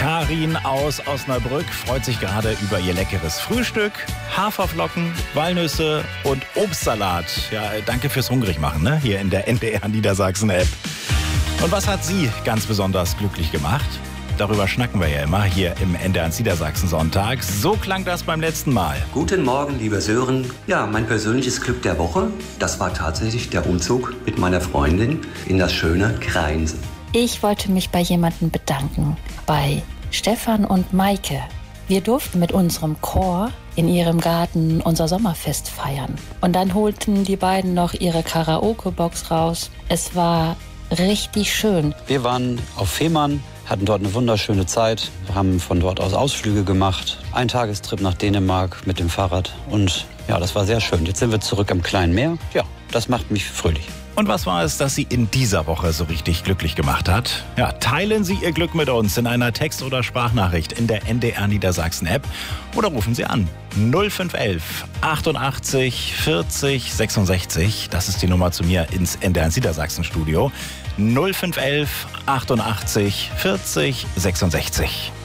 Karin aus Osnabrück freut sich gerade über ihr leckeres Frühstück. Haferflocken, Walnüsse und Obstsalat. Ja, danke fürs Hungrigmachen, ne? Hier in der NDR Niedersachsen-App. Und was hat Sie ganz besonders glücklich gemacht? Darüber schnacken wir ja immer hier im NDR Niedersachsen Sonntag. So klang das beim letzten Mal. Guten Morgen, lieber Sören. Ja, mein persönliches Glück der Woche, das war tatsächlich der Umzug mit meiner Freundin in das schöne Kreinse. Ich wollte mich bei jemandem bedanken, bei Stefan und Maike. Wir durften mit unserem Chor in ihrem Garten unser Sommerfest feiern. Und dann holten die beiden noch ihre Karaoke-Box raus. Es war richtig schön. Wir waren auf Fehmarn, hatten dort eine wunderschöne Zeit. Wir haben von dort aus Ausflüge gemacht. Ein Tagestrip nach Dänemark mit dem Fahrrad. Und ja, das war sehr schön. Jetzt sind wir zurück am kleinen Meer. Ja, das macht mich fröhlich. Und was war es, das Sie in dieser Woche so richtig glücklich gemacht hat? Ja, teilen Sie Ihr Glück mit uns in einer Text- oder Sprachnachricht in der NDR Niedersachsen-App oder rufen Sie an 0511 88 40 66. Das ist die Nummer zu mir ins NDR Niedersachsen-Studio. 0511 88 40 66.